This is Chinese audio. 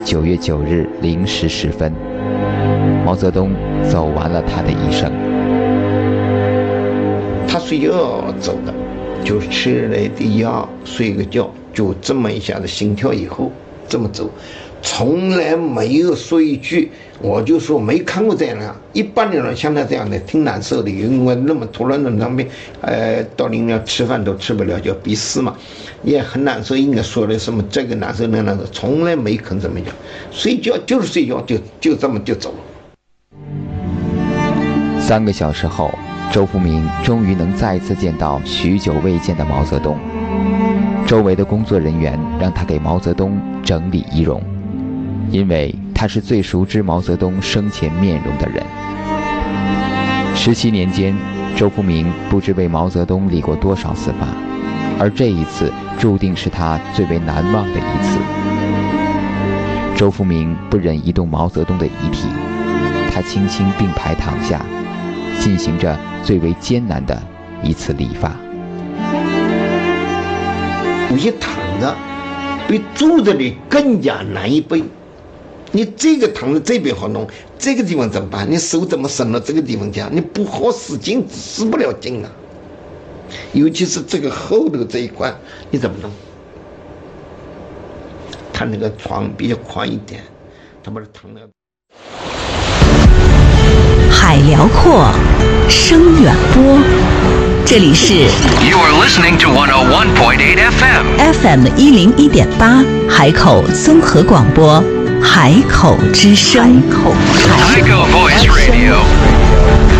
9月9日0时10分，毛泽东走完了他的一生。 他睡觉走的，就吃了点药，睡个觉，就这么一下子心跳以后这么走，从来没有说一句，我就说没看过这样的。一般的人像他这样的挺难受的，因为那么突然的上面，到临了吃饭都吃不了，就必死嘛，也很难受。应该说的什么这个难受那难受，从来没肯这么讲，睡觉就是睡觉，就这么就走了。 3个小时后，周福明终于能再次见到许久未见的毛泽东。周围的工作人员让他给毛泽东整理仪容，因为他是最熟知毛泽东生前面容的人。17年间，周福明不知为毛泽东理过多少次发，而这一次注定是他最为难忘的一次。周福明不忍移动毛泽东的遗体，他轻轻并排躺下，进行着最为艰难的一次理发。 有些躺着比坐着的更加难一倍。你这个躺着这边好弄，这个地方怎么办？你手怎么伸到这个地方去？你不好使劲，使不了劲啊！尤其是这个后头这一块，你怎么弄？他那个床比较宽一点，他把它躺了。 海辽阔，声远播，这里是 You are listening to 101.8 FM 101.8海口综合广播，海口之声。 海口 Voice Radio。